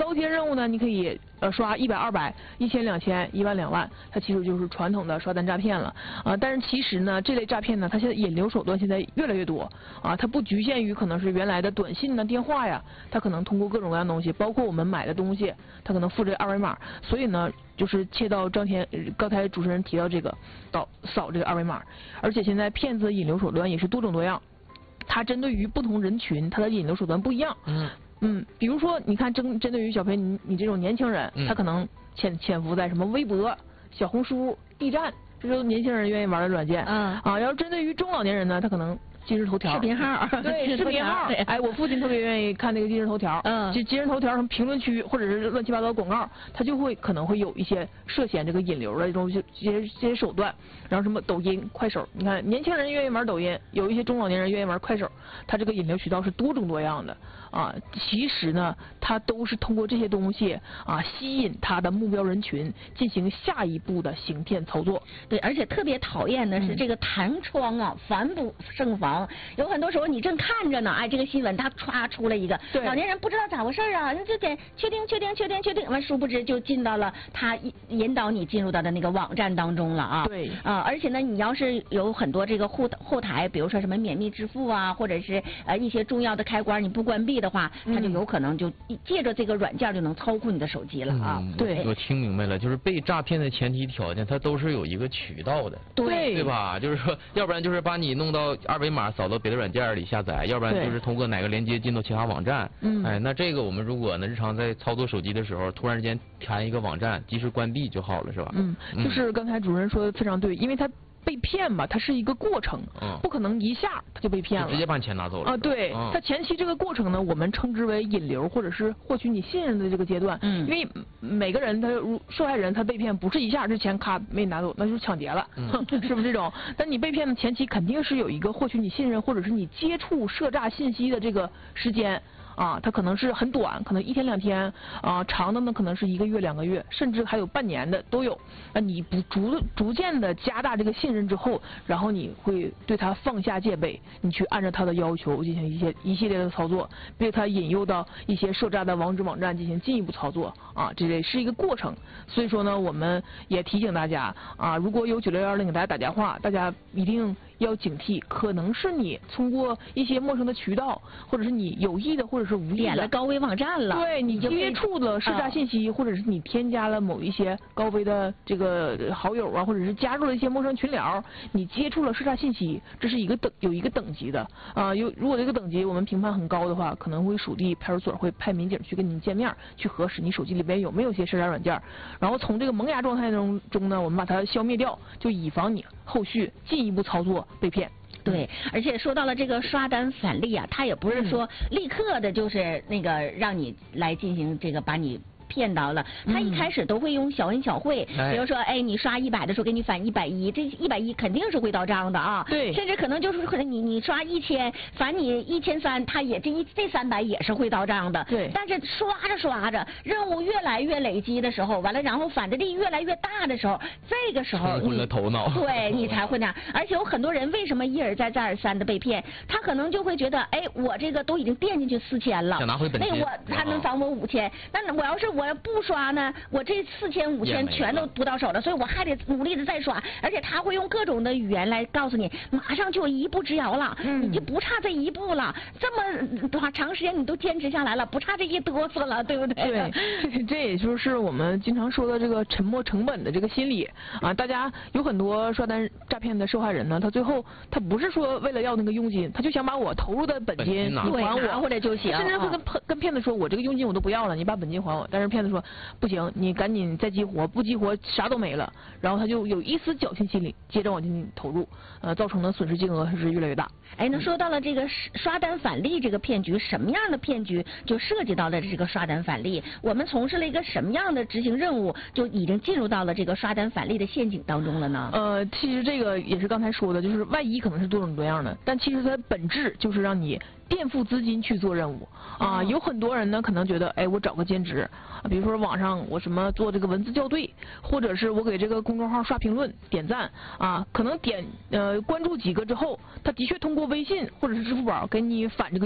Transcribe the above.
高阶任务呢，你可以刷100、200、1000、2000、1万、2万，它其实就是传统的刷单诈骗了但是其实呢，这类诈骗呢，它现在引流手段现在越来越多它不局限于可能是原来的短信呐、电话呀，它可能通过各种各样的东西，包括我们买的东西，它可能附着二维码，所以呢，就是切到刚才主持人提到这个扫这个二维码，而且现在骗子引流手段也是多种多样，它针对于不同人群，它的引流手段不一样。比如说，你看针对于小裴你这种年轻人，他可能潜伏在什么微博、小红书、B 站，这都是年轻人愿意玩的软件。要是针对于中老年人呢，他可能今日头条、 视频号， 对，视频号。哎，我父亲特别愿意看那个今日头条。今日头条什么评论区或者是乱七八糟广告，他就可能会有一些涉嫌这个引流的这些手段。然后什么抖音、快手，你看年轻人愿意玩抖音，有一些中老年人愿意玩快手，他这个引流渠道是多种多样的其实呢，他都是通过这些东西吸引他的目标人群进行下一步的行骗操作。 对，而且特别讨厌的是这个弹窗防不胜防。有很多时候你正看着呢，这个新闻他歘出了一个，老年人不知道咋回事那就得确定，完殊不知就进到了他引导你进入到的那个网站当中了对而且呢，你要是有很多这个后台，比如说什么免密支付或者是一些重要的开关你不关闭的话，他就有可能就借着这个软件就能操控你的手机了对， 我听明白了，就是被诈骗的前提条件，它都是有一个渠道的，对吧？就是说，要不然就是把你弄到二维码扫到别的软件里下载，要不然就是通过哪个连接进到其他网站。那这个我们如果呢日常在操作手机的时候，突然之间弹一个网站，及时关闭就好了，是吧？ 就是刚才主任说的非常对，因为他被骗嘛，它是一个过程，不可能一下他就被骗了， 直接把你钱拿走了对，它前期这个过程呢，我们称之为引流或者是获取你信任的这个阶段。因为每个人受害人他被骗不是一下这钱咔没拿走，那就是抢劫了，是不是这种？但你被骗的前期肯定是有一个获取你信任或者是你接触涉诈信息的这个时间。它可能是很短，可能1天2天长的呢可能是1个月2个月，甚至还有半年的都有。你逐渐的加大这个信任之后，然后你会对他放下戒备，你去按照他的要求进行一系列的操作，被他引诱到一些涉诈的网址网站进行进一步操作这是一个过程。所以说呢，我们也提醒大家如果有9610给大家打电话，大家一定要警惕，可能是你通过一些陌生的渠道，或者是你有意的或者是无意的点了高危网站了， 对，你接触了涉诈信息，或者是你添加了某一些高危的这个好友或者是加入了一些陌生群聊，你接触了涉诈信息，这是有一个等级的如果这个等级我们评判很高的话，可能会属地派出所会派民警去跟你见面，去核实你手机里边有没有些涉诈软件，然后从这个萌芽状态中呢，我们把它消灭掉，就以防你后续进一步操作被骗。 对，而且说到了这个刷单返利它也不是说立刻的就是那个让你来进行这个把你骗到了，他一开始都会用小恩小惠，比如说你刷100的时候给你返110，这110肯定是会到账的对， 甚至可能就是可能你刷1000返你1300，他也这300也是会到账的。 对， 但是刷着任务越来越累积的时候，完了然后返的利越来越大的时候，这个时候冲昏了头脑， 对你才会那样。而且有很多人为什么一而再再而三的被骗，他可能就会觉得我这个都已经垫进去4000了， 想拿回本金， 他能返我5000，那我要不刷呢，我这4000、5000全都不到手了，所以我还得努力的再刷，而且他会用各种的语言来告诉你，马上就一步之遥了，你就不差这一步了，这么长时间你都坚持下来了，不差这一哆嗦了，对不对？ 对，这也就是我们经常说的这个沉没成本的这个心理大家有很多刷单诈骗的受害人呢，他最后他不是说为了要那个佣金，他就想把我投入的本金你还我或者就行， 甚至会跟骗子说，我这个佣金我都不要了，你把本金还我。但是骗子说不行，你赶紧再激活，不激活啥都没了。然后他就有一丝侥幸心理，接着往进投入，造成的损失金额是越来越大。 那说到了这个刷单返利这个骗局，什么样的骗局就涉及到了这个刷单返利？我们从事了一个什么样的执行任务，就已经进入到了这个刷单返利的陷阱当中了呢？ 其实这个也是刚才说的，就是外衣可能是多种多样的，但其实它本质就是让你垫付资金去做任务有很多人呢可能觉得我找个兼职比如说网上我什么做这个文字校对，或者是我给这个公众号刷评论点赞可能关注几个之后，他的确通过微信或者是支付宝给你返这个